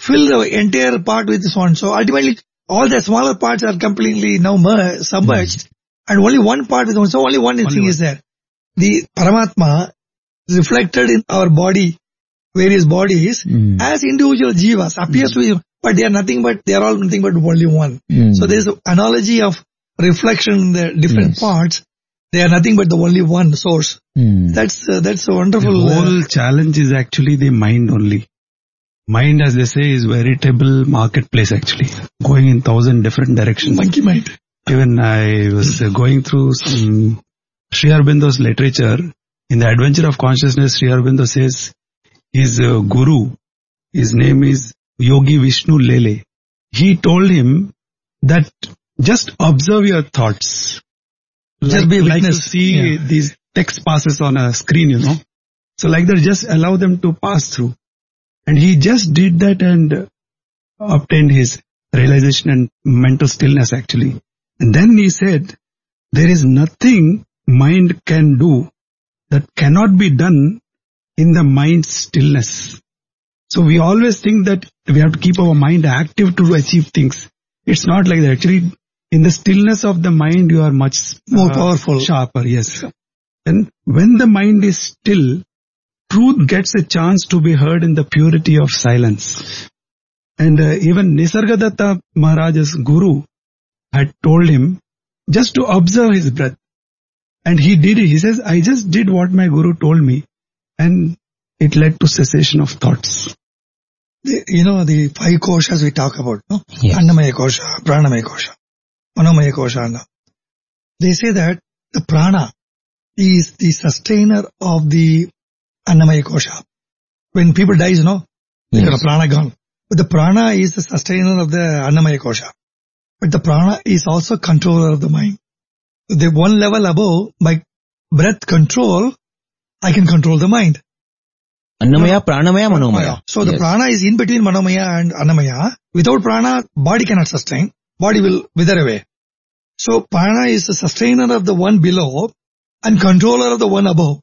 fill the entire part with so and so. Ultimately, all the smaller parts are completely now submerged, and only one part with one. So only one thing is there. The Paramatma reflected in our body, various bodies, as individual jivas appears to be, but they are nothing but, they are all nothing but only one. So there is an analogy of reflection in the different parts. They are nothing but the only one source. That's a wonderful. The whole challenge is actually the mind only. Mind, as they say, is veritable marketplace actually, going in 1,000 different directions. Monkey mind. Even I was going through some Sri Aurobindo's literature. In the Adventure of Consciousness, Sri Aurobindo says his guru, his name is Yogi Vishnu Lele. He told him that just observe your thoughts. Just be like witness. To see these text passes on a screen, So like that, just allow them to pass through. And he just did that and obtained his realization and mental stillness actually. And then he said, there is nothing mind can do that cannot be done in the mind's stillness. So we always think that we have to keep our mind active to achieve things. It's not like that. Actually, in the stillness of the mind, you are much more powerful, sharper. Yes. And when the mind is still, truth gets a chance to be heard in the purity of silence. And even Nisargadatta Maharaj's guru had told him just to observe his breath. And he did it. He says, I just did what my guru told me. And it led to cessation of thoughts. The 5 koshas we talk about, no? Yes. Annamaya kosha, pranamaya kosha, manomaya kosha. They say that the prana is the sustainer of the Annamaya kosha. When people die, the prana gone. But the prana is the sustainer of the Annamaya kosha. But the prana is also controller of the mind. The one level above, by breath control, I can control the mind. Annamaya, pranamaya, manomaya. So the prana is in between manomaya and annamaya. Without prana, body cannot sustain. Body will wither away. So prana is the sustainer of the one below and controller of the one above.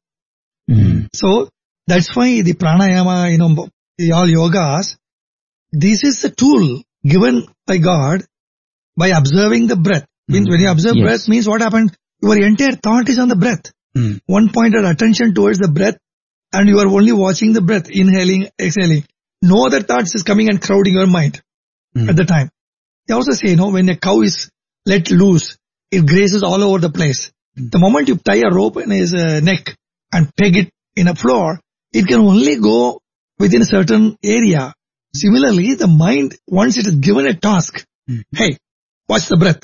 So that's why the pranayama, all yogas, this is a tool given by God by observing the breath. Means when you observe breath, means what happened? Your entire thought is on the breath. One pointed attention towards the breath, and you are only watching the breath, inhaling, exhaling. No other thoughts is coming and crowding your mind at the time. They also say, when a cow is let loose, it grazes all over the place. The moment you tie a rope in his neck and peg it in a floor, it can only go within a certain area. Similarly, the mind, once it is given a task, hey, watch the breath.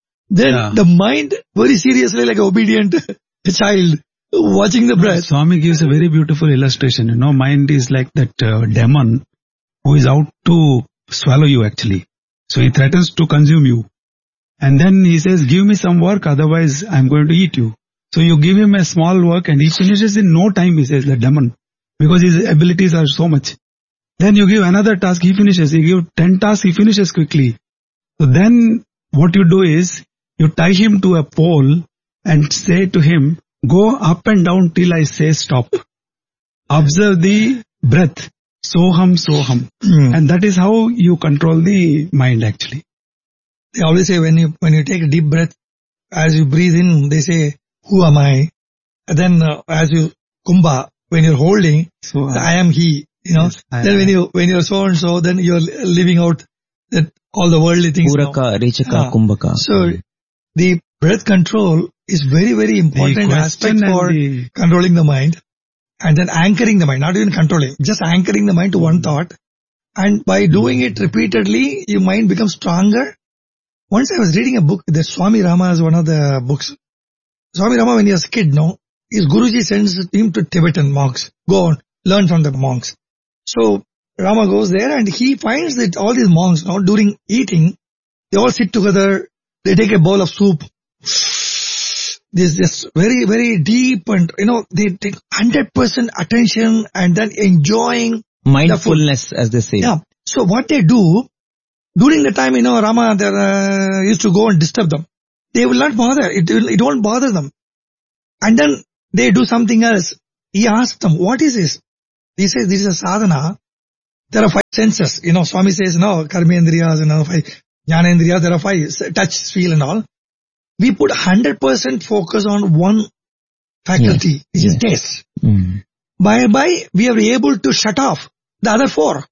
Then the mind, very seriously, like an obedient child, watching the breath. Swami gives a very beautiful illustration. Mind is like that demon who is out to swallow you actually. So he threatens to consume you. And then he says, give me some work, otherwise I'm going to eat you. So you give him a small work and he finishes in no time, he says, the demon, because his abilities are so much. Then you give another task, he finishes. You give 10 tasks, he finishes quickly. So then what you do is, you tie him to a pole and say to him, go up and down till I say stop. Observe the breath. Soham, soham. And that is how you control the mind actually. They always say when you take a deep breath, as you breathe in, they say, who am I? And then as you kumbha, when you're holding, so I am he, Yes, then when you're so and so, then you're living out that all the worldly things. Puraka, Rechaka, Kumbhaka. So the breath control is very, very important aspect for controlling the mind. And then anchoring the mind, not even controlling, just anchoring the mind to one thought. And by doing it repeatedly, your mind becomes stronger. Once I was reading a book, that Swami Rama is one of the books. Swami Rama, when he was a kid, his Guruji sends him to Tibetan monks. Go on, learn from the monks. So Rama goes there and he finds that all these monks, during eating, they all sit together, they take a bowl of soup. This just very, very deep and, they take 100% attention and then enjoying mindfulness, as they say. Yeah. So what they do, during the time, Rama used to go and disturb them. They will not bother. It won't bother them. And then they do something else. He asked them, what is this? He says, this is a sadhana There are 5 senses. Swami says, no, karmendriyas and 5 jnanendriyas, there are 5, touch, feel and all. We put 100% focus on one faculty, which is taste. By we are able to shut off the other 4.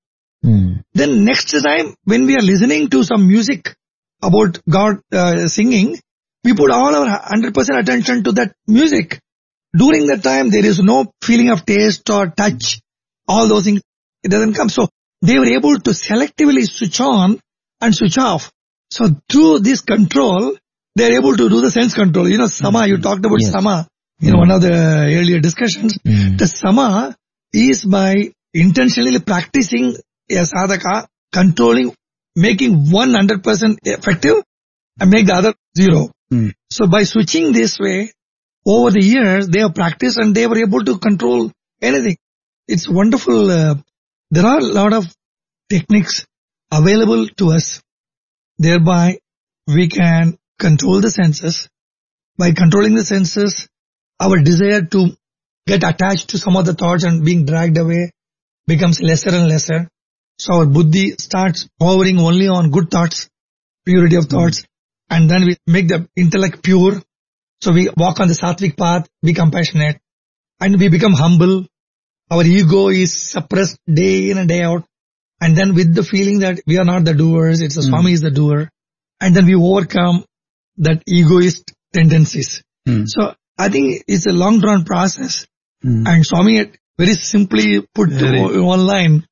Then next time when we are listening to some music about God singing, we put all our 100% attention to that music. During that time, there is no feeling of taste or touch, all those things. It doesn't come. So they were able to selectively switch on and switch off. So through this control, they are able to do the sense control. Sama, you talked about Sama in one of the earlier discussions. The Sama is by intentionally practicing a sadhaka, controlling, making 100% effective and make the other 0. So by switching this way, over the years, they have practiced and they were able to control anything. It's wonderful. There are a lot of techniques available to us. Thereby, we can control the senses. By controlling the senses, our desire to get attached to some of the thoughts and being dragged away becomes lesser and lesser. So our buddhi starts hovering only on good thoughts, purity of thoughts, and then we make the intellect pure. So we walk on the sattvic path, be compassionate, and we become humble. Our ego is suppressed day in and day out. And then with the feeling that we are not the doers, it's the Swami is the doer. And then we overcome that egoist tendencies. So I think it's a long drawn process. And Swami had very simply put one line.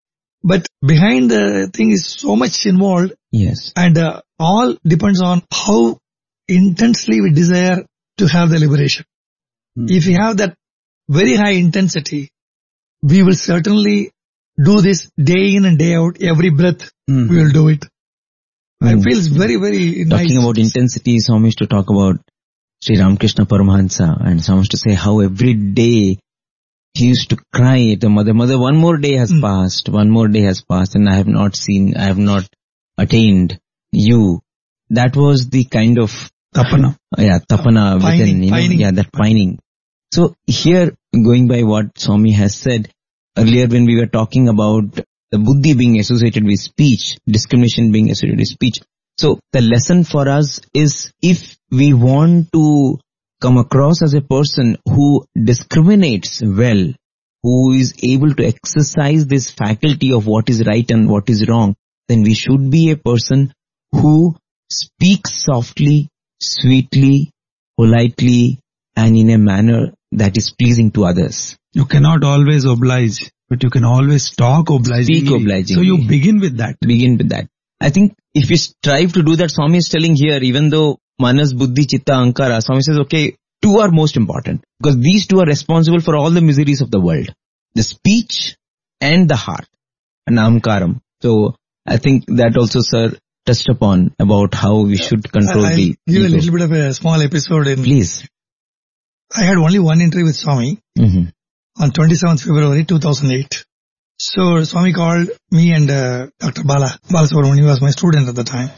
But behind the thing is so much involved. Yes. And all depends on how intensely we desire to have the liberation. If we have that very high intensity, we will certainly do this day in and day out, every breath we will do it. It feels very, very nice. Talking about intensity, Swami used to talk about Sri Ramakrishna Paramahansa, and Swami used to say how every day he used to cry to mother, one more day has passed, and I have not attained you. That was the kind of tapana. Tapana within, pining. That pining. So here, going by what Swami has said earlier when we were talking about the buddhi being associated with speech, discrimination being associated with speech. So the lesson for us is, if we want to come across as a person who discriminates well, who is able to exercise this faculty of what is right and what is wrong, then we should be a person who speaks softly, sweetly, politely, and in a manner that is pleasing to others. You cannot always oblige, but you can always talk obligingly. Speak obligingly. So you begin with that. I think if we strive to do that, Swami is telling here, even though Manas, Buddhi, Chitta, Ankara, Swami says, okay, 2 are most important, because these 2 are responsible for all the miseries of the world. The speech and the heart, and Amkaram. So I think that also, sir, touched upon about how we should control the ego. Give a little bit of a small episode. Please. I had only one interview with Swami on 27th February 2008. So Swami called me and Dr. Balasubramanian was my student at the time.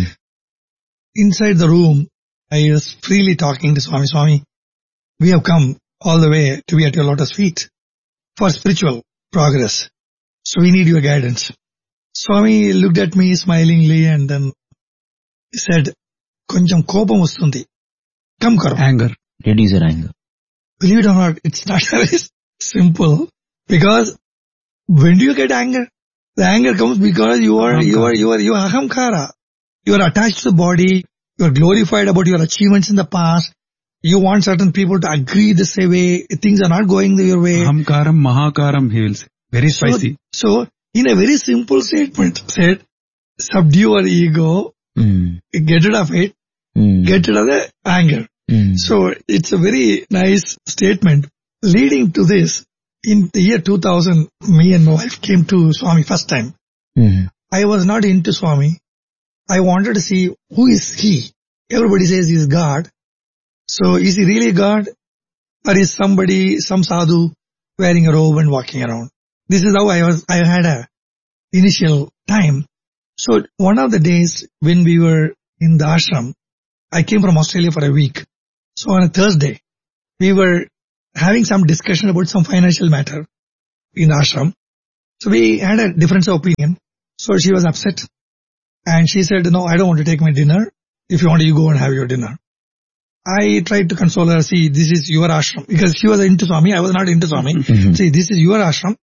Inside the room, I was freely talking to Swami. Swami, we have come all the way to be at your lotus feet for spiritual progress. So we need your guidance. Swami looked at me smilingly and then he said, Konjam kopam vastundi. Come karo. Anger. Reduce your anger. Believe it or not, it's not very simple, because when do you get anger? The anger comes because you are ahamkara. You are attached to the body. You are glorified about your achievements in the past. You want certain people to agree the same way. Things are not going your way. Ahamkaram, mahakaram, he will say. Very spicy. So in a very simple statement, said, subdue your ego, get rid of it, get rid of the anger. So it's a very nice statement. Leading to this, in the year 2000, me and my wife came to Swami first time. I was not into Swami. I wanted to see who is he. Everybody says he is God. So is he really God? Or is somebody, some sadhu wearing a robe and walking around? This is how I had a initial time. So one of the days when we were in the ashram, I came from Australia for a week. So on a Thursday, we were having some discussion about some financial matter in the ashram. So we had a difference of opinion. So she was upset. And she said, no, I don't want to take my dinner. If you want to, you go and have your dinner. I tried to console her. See, this is your ashram. Because she was into Swami. I was not into Swami. See, this is your ashram.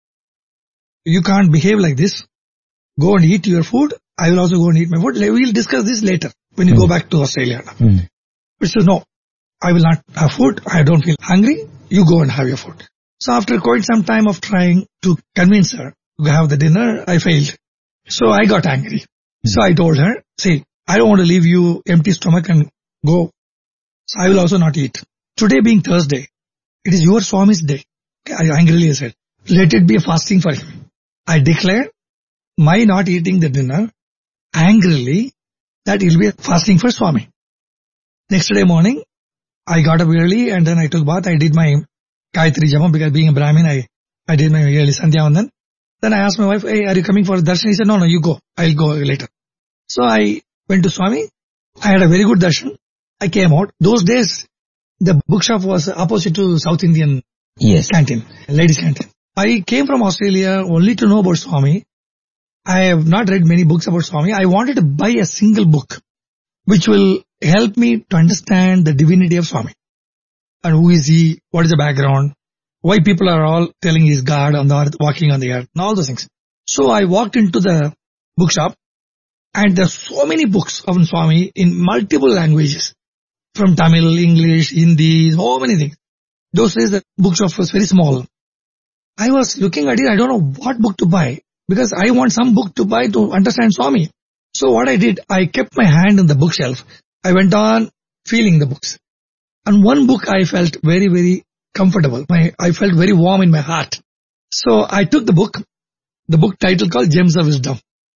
You can't behave like this. Go and eat your food. I will also go and eat my food. We'll discuss this later when you go back to Australia. But she says, no, I will not have food. I don't feel hungry. You go and have your food. So after quite some time of trying to convince her to have the dinner, I failed. So I got angry. So I told her, see, I don't want to leave you empty stomach and go. So I will also not eat. Today being Thursday, it is your Swami's day. I angrily said, let it be a fasting for him. I declared my not eating the dinner angrily that it will be a fasting for Swami. Next day morning, I got up early and then I took bath. I did my Gayatri Japa because being a Brahmin, I did my early Sandhya Vandan. Then I asked my wife, hey, are you coming for darshan? He said, no, you go. I'll go later. So I went to Swami. I had a very good darshan. I came out. Those days, the bookshop was opposite to South Indian canteen, ladies canteen. I came from Australia only to know about Swami. I have not read many books about Swami. I wanted to buy a single book which will help me to understand the divinity of Swami. And who is he? What is the background? Why people are all telling he's God on the earth, walking on the earth, and all those things. So I walked into the bookshop and there are so many books of Swami in multiple languages. From Tamil, English, Hindi, so many things. Those days the bookshop was very small. I was looking at it, I don't know what book to buy because I want some book to buy to understand Swami. So what I did, I kept my hand on the bookshelf. I went on feeling the books. And one book I felt very, very comfortable. I felt very warm in my heart. So I took the book title called Gems of Wisdom.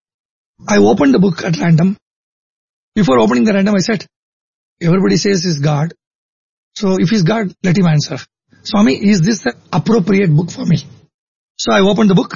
I opened the book at random. Before opening the random, I said, everybody says he's God. So if he's God, let him answer. Swami, is this the appropriate book for me? So I opened the book.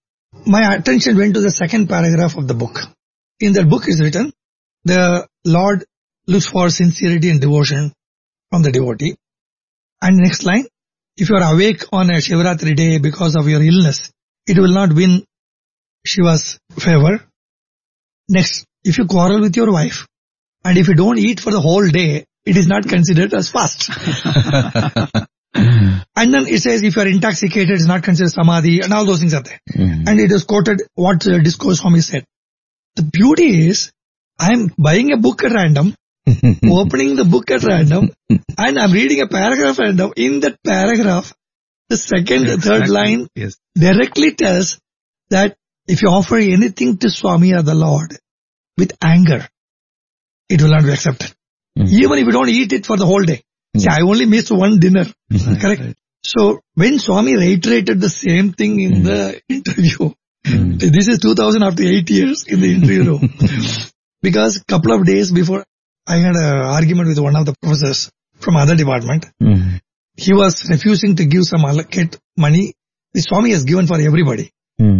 My attention went to the second paragraph of the book. In that book is written, the Lord looks for sincerity and devotion from the devotee. And next line, if you are awake on a Shivratri day because of your illness, it will not win Shiva's favor. Next, if you quarrel with your wife, and if you don't eat for the whole day, it is not considered as fast. And then it says if you are intoxicated, it is not considered samadhi, and all those things are there. And it is quoted what Discourse Swami said. The beauty is, I am buying a book at random, opening the book at random, and I am reading a paragraph at random. In that paragraph, the second, third line directly tells that if you offer anything to Swami or the Lord with anger, it will not be accepted. Even if you don't eat it for the whole day. See, I only missed one dinner. Correct? Right. So when Swami reiterated the same thing in the interview, this is 2000 after 8 years in the interview room. Because a couple of days before, I had an argument with one of the professors from other department. He was refusing to give some allocate money which Swami has given for everybody.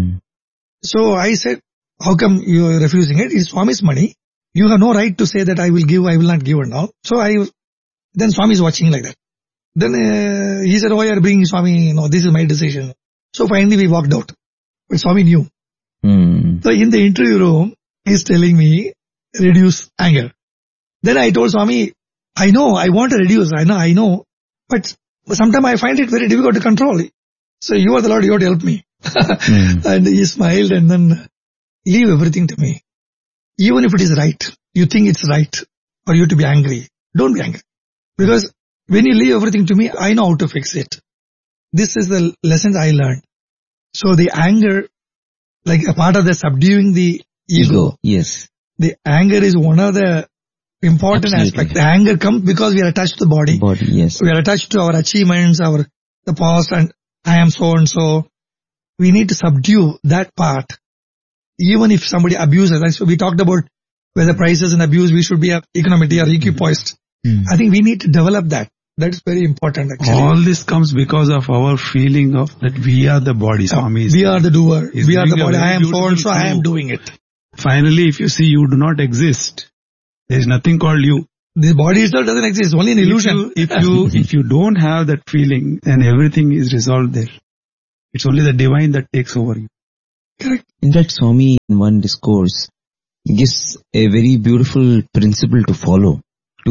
So I said, how come you are refusing it? It's Swami's money. You have no right to say that I will give, I will not give and all. So then Swami is watching like that. Then he said, oh, you are bringing Swami, no, this is my decision. So finally we walked out. But Swami knew. So in the interview room, he's telling me, reduce anger. Then I told Swami, I know, I want to reduce, I know, but sometimes I find it very difficult to control. So you are the Lord, you have to help me. And he smiled and then leave everything to me. Even if it is right, you think it's right for you to be angry, don't be angry. Because when you leave everything to me, I know how to fix it. This is the lessons I learned. So the anger, like a part of the subduing the ego. Yes. The anger is one of the important aspects. The anger comes because we are attached to the body. Yes. We are attached to our achievements, the past, and I am so and so. We need to subdue that part. Even if somebody abuses, like so we talked about whether prices and abuse, we should be economically or equipoised. I think we need to develop that. That's very important actually. All this comes because of our feeling of that we are the body. Swami we are the doer. We are the body. I am so and so, I am doing it. Finally, if you see you do not exist, there is nothing called you. The body itself doesn't exist, only an illusion. If you don't have that feeling, then everything is resolved there. It's only the divine that takes over you. Correct. In fact, Swami in one discourse gives a very beautiful principle to follow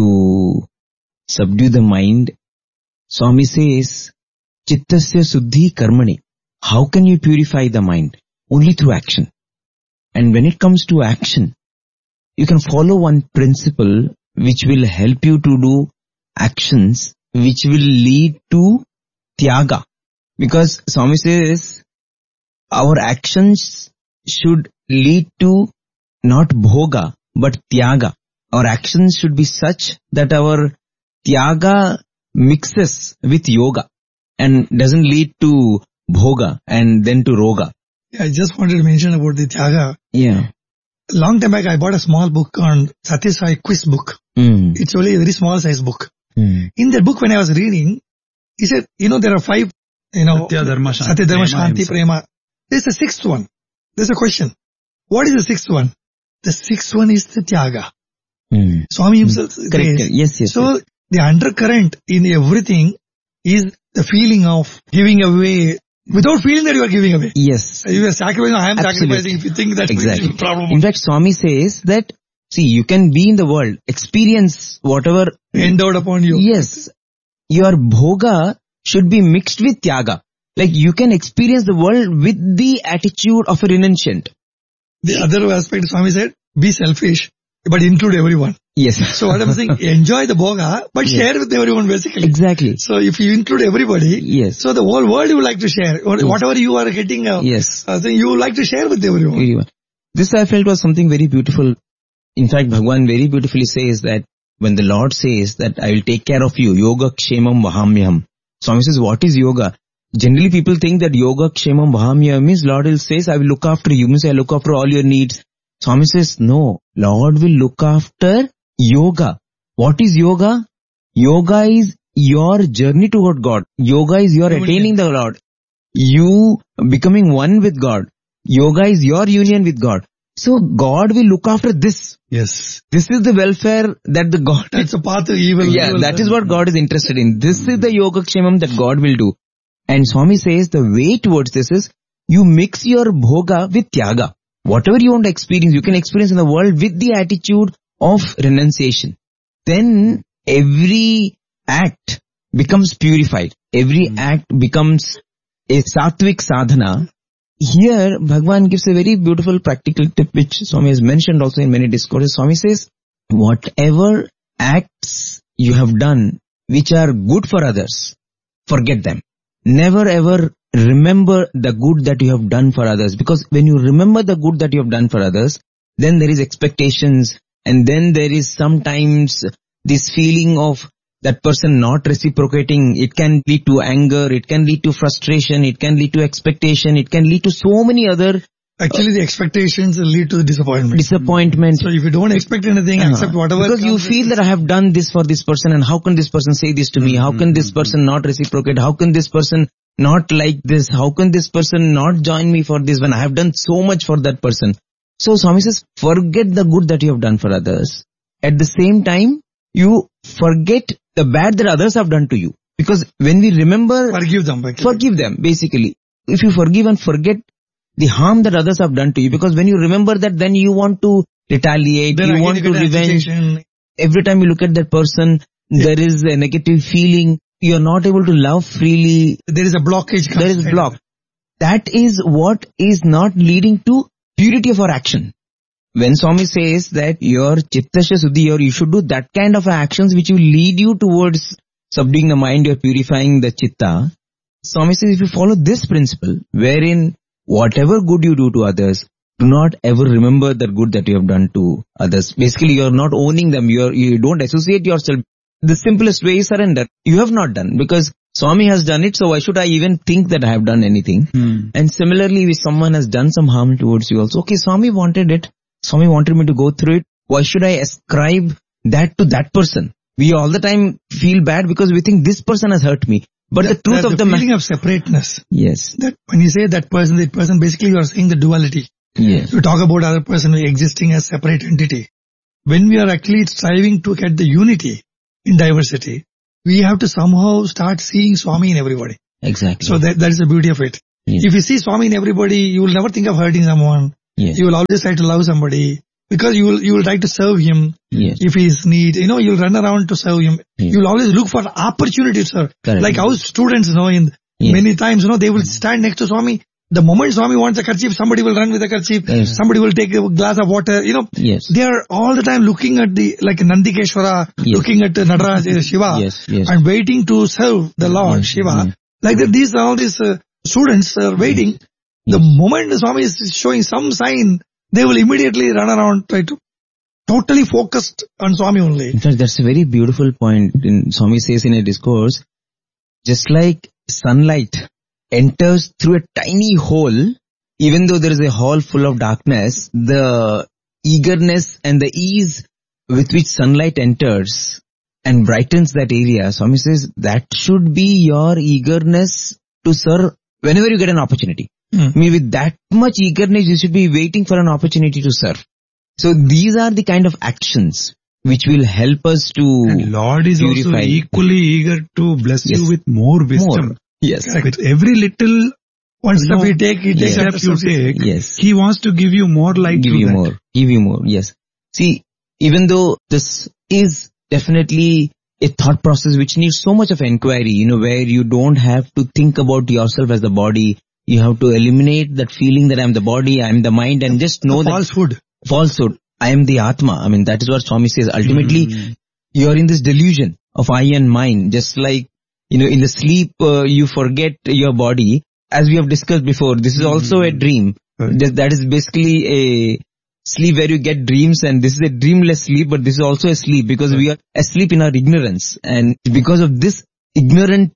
to subdue the mind. Swami says, Chittasya Suddhi Karmani. How can you purify the mind? Only through action. And when it comes to action, you can follow one principle which will help you to do actions which will lead to Tyaga. Because Swami says, our actions should lead to not Bhoga, but Tyaga. Our actions should be such that our Tyaga mixes with Yoga and doesn't lead to Bhoga and then to Roga. Yeah, I just wanted to mention about the Tyaga. Yeah. A long time back, I bought a small book on Satya Sai quiz book. It's only a very small size book. In that book, when I was reading, he said, there are 5, Satya, Dharma, Shanti, Prema. There's a 6th one. There's a question. What is the 6th one? The 6th one is the Tyaga. Swami himself says. Yes. So, the undercurrent in everything is the feeling of giving away without feeling that you are giving away. Yes. You are sacrificing, I am Absolutely. sacrificing. If you think that's Exactly. a problem. In fact, Swami says that, see, you can be in the world, experience whatever endowed upon you. Yes. Your bhoga should be mixed with tyaga. Like you can experience the world with the attitude of a renunciant. The other aspect, Swami said, be selfish, but include everyone. Yes. So what I'm saying, enjoy the bhoga, but share with everyone basically. Exactly. So if you include everybody, Yes. so the whole world you would like to share. Whatever you are getting, Yes. you would like to share with everyone. This I felt was something very beautiful. In fact, Bhagwan very beautifully says that when the Lord says that I will take care of you, yoga kshemam vahamyam. Swami says, what is yoga? Generally people think that yoga kshemam vahamyam means Lord will say, I will look after you, means I look after all your needs. Swami says, no, Lord will look after yoga. What is yoga? Yoga is your journey toward God. Yoga is your attaining the Lord. You becoming one with God. Yoga is your union with God. So God will look after this. Yes. This is the welfare that the God... That's a path of evil. Yeah, that is what God is interested in. This is the yoga kshemam that God will do. And Swami says the way towards this is you mix your bhoga with tyaga. Whatever you want to experience, you can experience in the world with the attitude of renunciation. Then every act becomes purified. Every act becomes a sattvic sadhana. Here, Bhagwan gives a very beautiful practical tip which Swami has mentioned also in many discourses. Swami says, whatever acts you have done which are good for others, forget them. Never ever remember the good that you have done for others, because when you remember the good that you have done for others, then there is expectations, and then there is sometimes this feeling of that person not reciprocating. It can lead to anger, it can lead to frustration, it can lead to expectation, it can lead to so many other... Actually, the expectations lead to disappointment. So if you don't expect anything, accept whatever... Because you feel that I have done this for this person, and how can this person say this to me? How can this person not reciprocate? How can this person not like this? How can this person not join me for this when I have done so much for that person? So Swami says, forget the good that you have done for others. At the same time, you forget the bad that others have done to you. Because when we remember... Forgive them, basically. If you forgive and forget the harm that others have done to you, because when you remember that, then you want to retaliate, then you want to revenge. Every time you look at that person, there is a negative feeling. You are not able to love freely. There is a blockage. There is a block. That is what is not leading to purity of our action. When Swami says that your chittasya suddhi, or you should do that kind of actions which will lead you towards subduing the mind, you're purifying the chitta. Swami says if you follow this principle, wherein whatever good you do to others, do not ever remember the good that you have done to others. Basically, you're not owning them. You don't associate yourself. The simplest way is surrender. You have not done, because Swami has done it, so why should I even think that I have done anything? And similarly, if someone has done some harm towards you also, okay, Swami wanted it. Swami wanted me to go through it. Why should I ascribe that to that person? We all the time feel bad because we think this person has hurt me. But the truth of the feeling of separateness. Yes. That when you say that person, basically you are saying the duality. Yes. You talk about other person existing as separate entity. When we are actually striving to get the unity in diversity, we have to somehow start seeing Swami in everybody. Exactly. So that is the beauty of it. Yes. If you see Swami in everybody, you will never think of hurting someone. Yes. You will always try to love somebody because you will try to serve him. Yes. If he is need, you'll run around to serve him. Yes. You'll always look for opportunities, sir. Correct. Like our students, in Yes. many times, they will stand next to Swami. The moment Swami wants a kerchief, somebody will run with a kerchief. Yes. Somebody will take a glass of water. Yes. They are all the time looking at like Nandikeshwara, Yes. looking at Nadaraj, Shiva, Yes. Yes. and waiting to serve the Lord Yes. Shiva. Yes. Like that, all these students are waiting. Yes. The moment the Swami is showing some sign, they will immediately run around, try to totally focused on Swami only. In fact, that's a very beautiful point. Swami says in a discourse, just like sunlight enters through a tiny hole, even though there is a hall full of darkness, the eagerness and the ease with which sunlight enters and brightens that area, Swami says that should be your eagerness to serve whenever you get an opportunity. I mean, with that much eagerness, you should be waiting for an opportunity to serve. So these are the kind of actions which will help us to And Lord is also purify. equally eager to bless Yes. you with more wisdom. More. Yes. With every little One step you take, he takes step another you step. take, Yes. He wants to give you more light Give to you that. more. Give you more. Yes. See, even though this is definitely a thought process which needs so much of inquiry, where you don't have to think about yourself as the body. You have to eliminate that feeling that I'm the body, I'm the mind, and just know that falsehood. I am the Atma. I mean, that is what Swami says. Ultimately, you are in this delusion of I and mine. Just like, in the sleep, you forget your body. As we have discussed before, this is also a dream. That is basically a sleep where you get dreams, and this is a dreamless sleep, but this is also a sleep because we are asleep in our ignorance. And because of this ignorant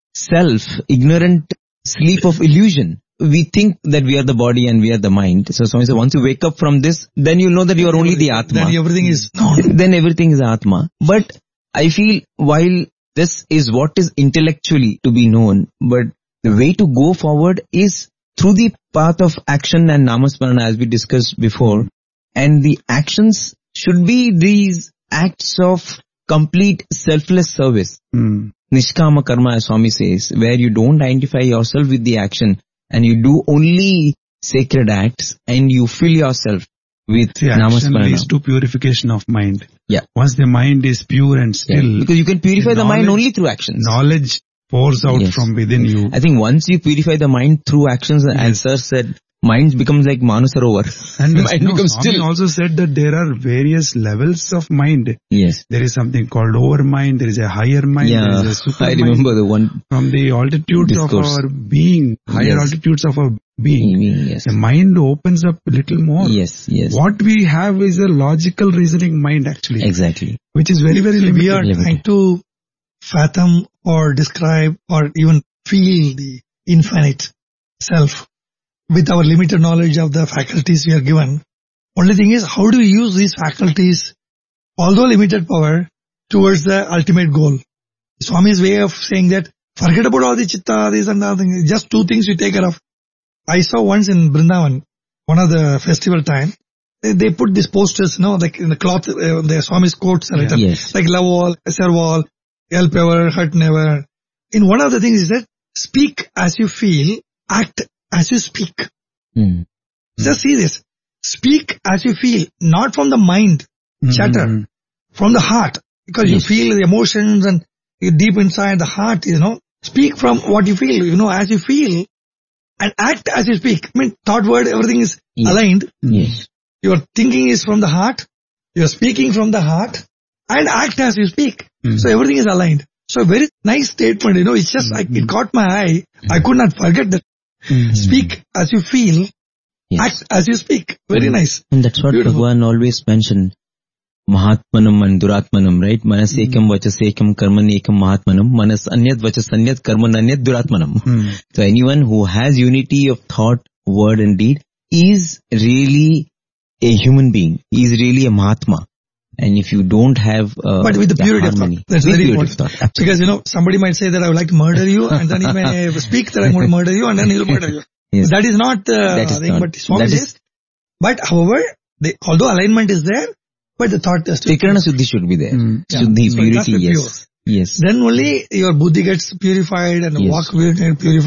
sleep of illusion, we think that we are the body and we are the mind. So Swami says, once you wake up from this, then you know that you are only the Atma. Then everything is Then everything is Atma. But I feel while this is what is intellectually to be known, but the way to go forward is through the path of action and namasmarana, as we discussed before. And the actions should be these acts of complete selfless service. Nishkama karma, as Swami says, where you don't identify yourself with the action and you do only sacred acts and you fill yourself with See, action namasmarana. leads to purification of mind. Yeah. Once the mind is pure and still, Yeah, because you can purify the mind only through actions. knowledge pours out Yes. from within you. I think once you purify the mind through actions, as Sir said, mind becomes like Manasarovar. And mind becomes Swami still. also said that there are various levels of mind. Yes. There is something called overmind, there is a higher mind, there Yeah, is a super I mind. remember the one From the altitudes discourse. of our being, higher Yes. altitudes of our being, Yes. the mind opens up a little more. Yes, yes. What we have is a logical reasoning mind actually, Exactly. which is very, very limited. we are Limited. trying to fathom or describe or even feel the infinite self with our limited knowledge of the faculties we are given. Only thing is, how do we use these faculties, although limited power, towards the ultimate goal? Swami's way of saying that, forget about all the chitta, this and that thing, just two things you take care of. I saw once in Vrindavan, one of the festival time, they put these posters, like in the cloth, the Swami's quotes are written, Yes. like love all, serve all, help ever, hurt never. In one of the things he said, speak as you feel, act as you speak. Just see this. Speak as you feel, not from the mind, chatter, from the heart, because you feel the emotions and deep inside the heart, speak from what you feel, as you feel, and act as you speak. I mean, thought, word, everything is aligned. Yes. Your thinking is from the heart, you're speaking from the heart, and act as you speak. So everything is aligned. So very nice statement, it's just like it caught my eye. I could not forget that. Speak as you feel, act as you speak. Very nice. And that's what Beautiful. Bhagavan always mentioned. Mahatmanam and Duratmanam, right? Manas ekam vachas ekam karman ekam Mahatmanam. Manas anyat vachas anyat karman anyat Duratmanam. So anyone who has unity of thought, word and deed is really a human being. He is really a Mahatma. And if you don't have But with the purity of harmony, thought. That's with very purity important. of thought, absolutely. Because, somebody might say that I would like to murder you, and then he may speak that I'm going to murder you, and then he'll murder you. Yes. That is not the is thing, not. but Swami That is- says. But however, although alignment is there, but the thought has to be Tikrana Shuddhi should be there. Shuddhi, So it has purity, to be yes. Yes. Then only your buddhi gets purified and Yes. walk gets purified.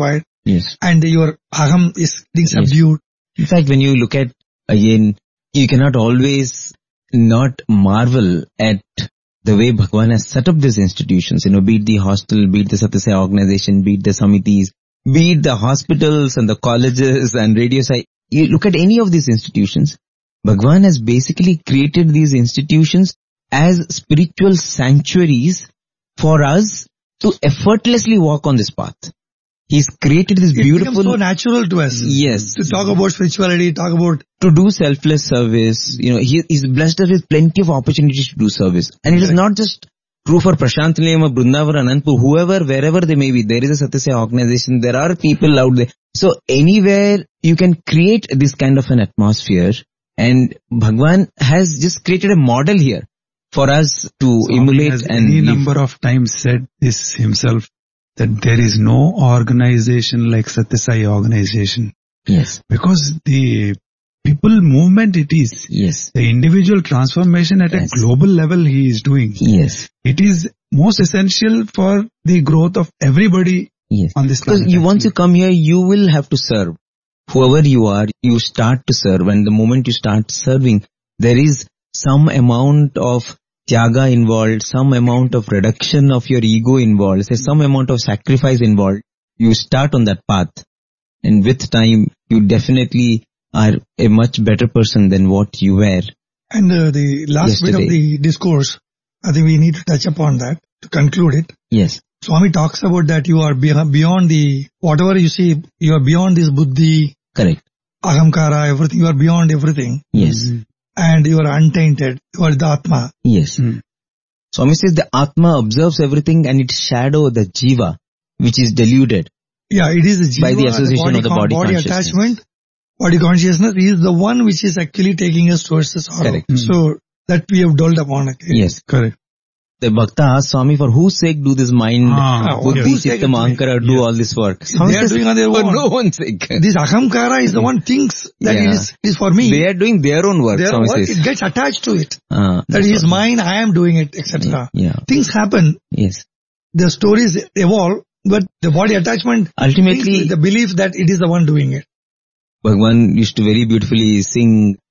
Yes. and your aham is being subdued. In fact, when you look at, again, you cannot always not marvel at the way Bhagwan has set up these institutions, be it the hostel, be it the Satya Sai organization, be it the samitis, be it the hospitals and the colleges and Radio Sai. You look at any of these institutions, Bhagwan has basically created these institutions as spiritual sanctuaries for us to effortlessly walk on this path. He's created this beautiful... It becomes so natural to us. Yes. To talk about spirituality, talk about... To do selfless service. He's blessed us with plenty of opportunities to do service. And it is not just true for Prashant Nilayam, Brindavan, Anandpur, whoever, wherever they may be. There is a Satya Sai organization. There are people out there. So anywhere you can create this kind of an atmosphere. And Bhagwan has just created a model here for us to emulate. Has and any number of times said this himself, that there is no organization like Satya Sai organization. Yes. Because the people movement it is. Yes. The individual transformation at a global level he is doing. Yes. It is most essential for the growth of everybody on this planet. Because once you come here, you will have to serve. Whoever you are, you start to serve. And the moment you start serving, there is some amount of tyaga involved, some amount of reduction of your ego involved, there's some amount of sacrifice involved. You start on that path, and with time, you definitely are a much better person than what you were. And the last bit of the discourse, I think we need to touch upon that to conclude it. Yes. Swami talks about that you are beyond the, whatever you see, you are beyond this buddhi, correct, ahamkara, everything, you are beyond everything. Yes. And you are untainted, you are the Atma. Yes. Swami says the Atma observes everything and its shadow, the Jiva, which is deluded. Yeah, it is the Jiva, by the association of the body consciousness. Attachment, body consciousness is the one which is actually taking us towards the sorrow. Correct. So, that we have dwelled upon. Okay? Yes. Correct. The Bhakta asked Swami, for whose sake do this mind, buddhi, chitta, ahankara, do all this work? Swami they are doing on their for own. no one's sake. This ahamkara is the one thinks that it is for me. They are doing their own work, Swami says. It gets attached to it. That is mine, I am doing it, etc. Things happen. Yes. The stories evolve, but the body attachment ultimately the belief that it is the one doing it. Bhagwan used to very beautifully sing